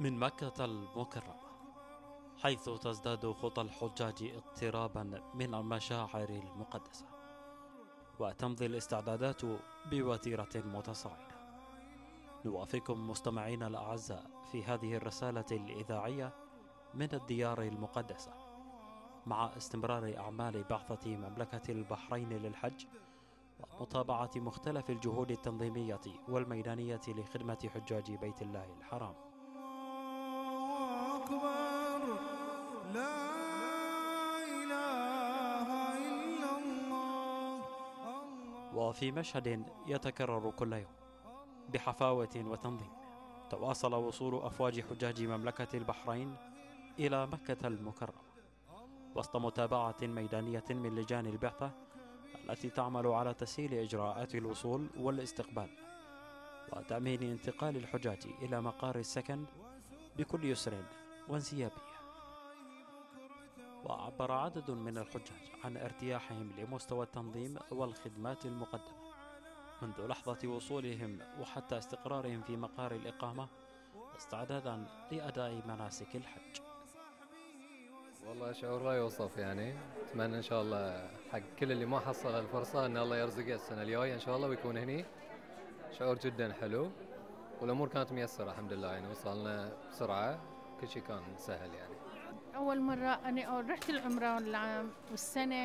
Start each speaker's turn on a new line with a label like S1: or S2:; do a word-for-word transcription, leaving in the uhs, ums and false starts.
S1: من مكة المكرمة، حيث تزداد خطى الحجاج اقترابا من المشاعر المقدسة، وتمضي الاستعدادات بوتيرة متصاعدة. نوافيكم مستمعين الأعزاء في هذه الرسالة الإذاعية من الديار المقدسة، مع استمرار أعمال بعثة مملكة البحرين للحج، ومتابعة مختلف الجهود التنظيمية والميدانية لخدمة حجاج بيت الله الحرام.
S2: أكبر لا إله إلا الله.
S1: وفي مشهد يتكرر كل يوم بحفاوة وتنظيم، تواصل وصول أفواج حجاج مملكة البحرين إلى مكة المكرمة وسط متابعة ميدانية من لجان البعثة التي تعمل على تسهيل إجراءات الوصول والاستقبال وتأمين انتقال الحجاج إلى مقار السكن بكل يسر وانسيابية. وعبر عدد من الحجاج عن ارتياحهم لمستوى التنظيم والخدمات المقدمة منذ لحظة وصولهم وحتى استقرارهم في مقار الإقامة استعدادا لأداء مناسك الحج.
S3: والله شعور لا يوصف، يعني أتمنى إن شاء الله حق كل اللي ما حصل الفرصة إن الله يرزقه السنة الجاية إن شاء الله ويكون هني. شعور جدا حلو والأمور كانت ميسرة الحمد لله، يعني وصلنا بسرعة، كل شيء كان سهل. يعني
S4: أول مرة أنا رحت العمرة والسنة